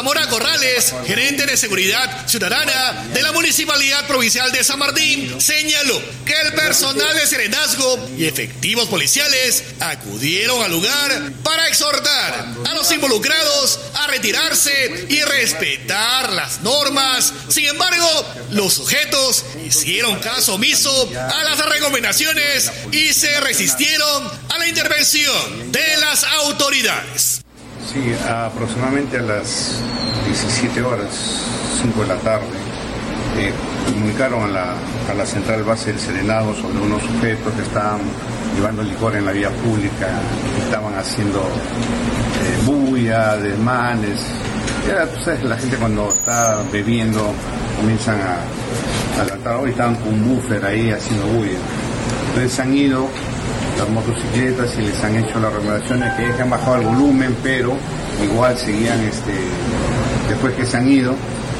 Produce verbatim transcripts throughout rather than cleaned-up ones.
Zamora Corrales, gerente de Seguridad Ciudadana de la Municipalidad Provincial de San Martín, señaló que el personal de serenazgo y efectivos policiales acudieron al lugar para exhortar a los involucrados a retirarse y respetar las normas. Sin embargo, los sujetos hicieron caso omiso a las recomendaciones y se resistieron a la intervención de las autoridades. Sí, aproximadamente a las diecisiete horas, cinco de la tarde, eh, comunicaron a la, a la central base del Serenado sobre unos sujetos que estaban llevando licor en la vía pública, que estaban haciendo eh, bulla, desmanes. Ya, tú sabes, la gente cuando está bebiendo comienzan a, a alertar. Hoy estaban con un buffer ahí haciendo bulla. Entonces han ido las motocicletas y les han hecho las recomendaciones que han bajado el volumen, pero igual seguían, este, después que se han ido,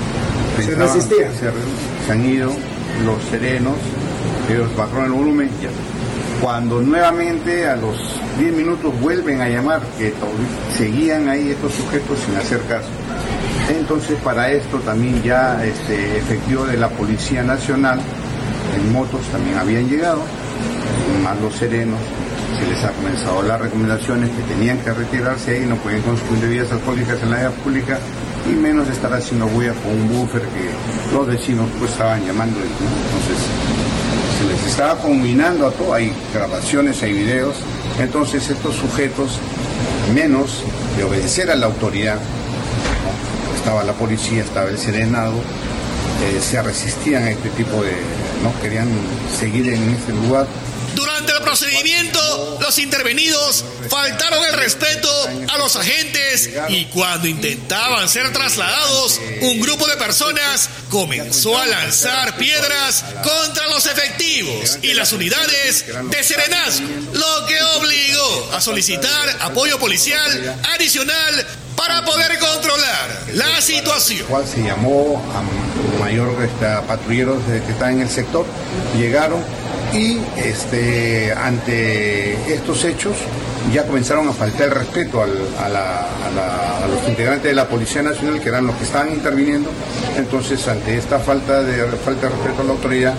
se resistían. Se, se han ido los serenos, ellos bajaron el volumen, ya. Cuando nuevamente a los diez minutos vuelven a llamar, que seguían ahí estos sujetos sin hacer caso. Entonces para esto también ya este, efectivo de la Policía Nacional en motos también habían llegado, más los serenos, se les ha comenzado las recomendaciones que tenían que retirarse ahí, no pueden consumir bebidas alcohólicas en la vía pública y menos estar haciendo bulla con un buffer que los vecinos pues estaban llamando, ¿no? Entonces se les estaba combinando a todo, hay grabaciones, hay videos, entonces estos sujetos, menos de obedecer a la autoridad, ¿no? Estaba la policía, estaba el serenado, eh, se resistían a este tipo de, no querían seguir en este lugar. Durante el procedimiento, los intervenidos faltaron el respeto a los agentes y cuando intentaban ser trasladados, un grupo de personas comenzó a lanzar piedras contra los efectivos y las unidades de serenazgo, lo que obligó a solicitar apoyo policial adicional para poder controlar la situación. Cual se llamó a mayor a patrulleros que están en el sector, llegaron y este, ante estos hechos ya comenzaron a faltar el respeto al, a, la, a, la, a los integrantes de la Policía Nacional, que eran los que estaban interviniendo. Entonces, ante esta falta de, falta de respeto a la autoridad,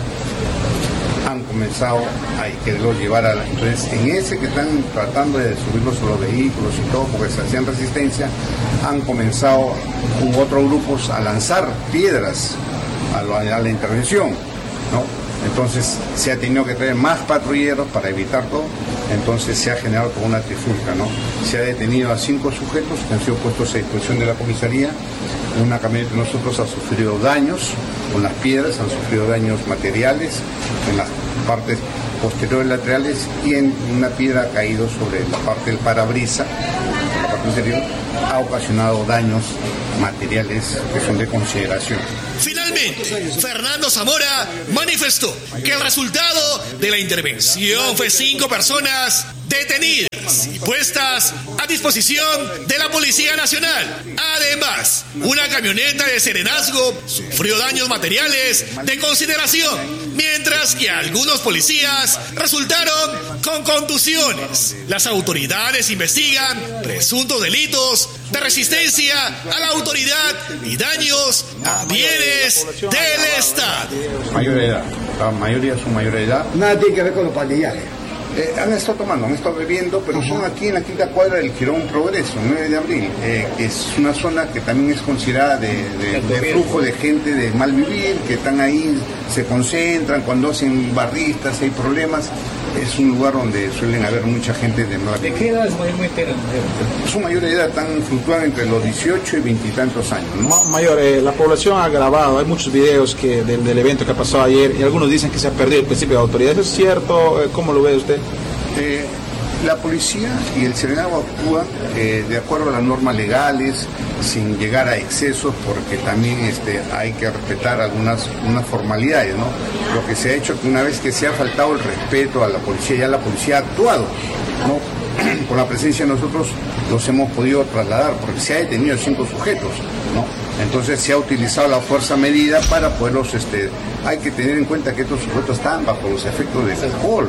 han comenzado a quererlos llevar a la... Entonces, en ese que están tratando de subirlos a los vehículos y todo, porque se hacían resistencia, han comenzado con otros grupos a lanzar piedras a la, a la intervención, ¿no? Entonces se ha tenido que traer más patrulleros para evitar todo, entonces se ha generado como una trifulca, ¿no? Se ha detenido a cinco sujetos que han sido puestos a disposición de la comisaría. Una camioneta de nosotros ha sufrido daños con las piedras, han sufrido daños materiales en las partes posteriores laterales y en una piedra ha caído sobre la parte del parabrisa, la parte interior, ha ocasionado daños materiales que son de consideración. Finalmente, Fernando Zamora manifestó que el resultado de la intervención fue cinco personas detenidas y puestas a disposición de la Policía Nacional. Además, una camioneta de serenazgo sufrió daños materiales de consideración, mientras que algunos policías resultaron con contusiones. Las autoridades investigan presuntos delitos de resistencia a la autoridad y daños a bienes del Estado. Mayor de edad, la mayoría son mayor de edad. Nada tiene que ver con los pandilleros. Eh, han estado tomando, han estado bebiendo, pero uh-huh. Son aquí en la quinta cuadra del Girón Progreso, nueve de abril, eh, que es una zona que también es considerada de, de, de flujo de gente de mal vivir, que están ahí, se concentran, cuando hacen barristas, hay problemas, es un lugar donde suelen haber mucha gente de mal vivir. ¿De qué edad es mayormente? Su mayor edad están fluctuando entre los dieciocho y veintitantos años, ¿no? Ma- mayor, eh, la población ha grabado, hay muchos videos que del, del evento que ha pasado ayer y algunos dicen que se ha perdido el principio de autoridad. ¿Eso es cierto? ¿Cómo lo ve usted? Eh, la policía y el serenado actúan eh, de acuerdo a las normas legales, sin llegar a excesos, porque también este, hay que respetar algunas unas formalidades, ¿no? Lo que se ha hecho, que una vez que se ha faltado el respeto a la policía, ya la policía ha actuado, ¿no? Con la presencia de nosotros los hemos podido trasladar, porque se ha detenido cinco sujetos, ¿no? Entonces se ha utilizado la fuerza medida para poderlos, este, hay que tener en cuenta que estos sujetos están bajo los efectos del alcohol,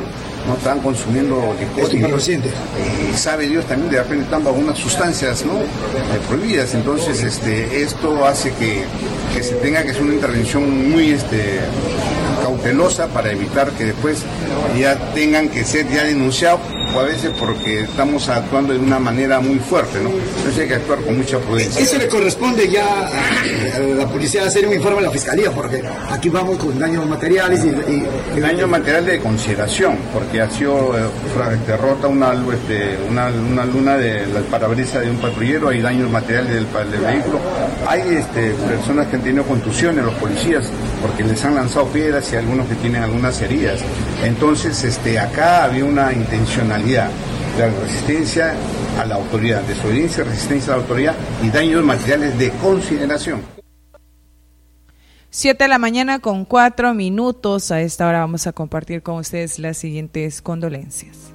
no estaban consumiendo licor. Y sabe Dios también, de repente están bajo unas sustancias, ¿no? Eh, prohibidas. Entonces, este, esto hace que, que se tenga que hacer una intervención muy este, cautelosa para evitar que después ya tengan que ser ya denunciados, o a veces porque estamos actuando de una manera muy fuerte, ¿no? Entonces hay que actuar con mucha prudencia. Eso le corresponde ya a la policía hacer un informe a la fiscalía, porque aquí vamos con daños materiales y... y, y daños materiales de consideración, porque ha sido eh, derrota una, este, una, una luna de la parabrisas de un patrullero, hay daños materiales del, del vehículo, hay este, personas que han tenido contusiones, los policías, porque les han lanzado piedras y algunos que tienen algunas heridas. Entonces, este, acá había una intencionalidad de resistencia a la autoridad, desobediencia, resistencia a la autoridad y daños materiales de consideración. Siete de la mañana con cuatro minutos. A esta hora vamos a compartir con ustedes las siguientes condolencias.